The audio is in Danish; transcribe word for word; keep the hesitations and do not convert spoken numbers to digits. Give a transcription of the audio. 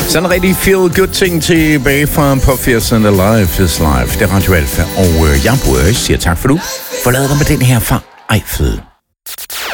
Sådan en rigtig feel-good ting tilbage fra Pop firserne. Life is Life. Det er Radio Alfa, og øh, jeg, Boris, siger tak for du. Forlad dig med den her fra Eiffel.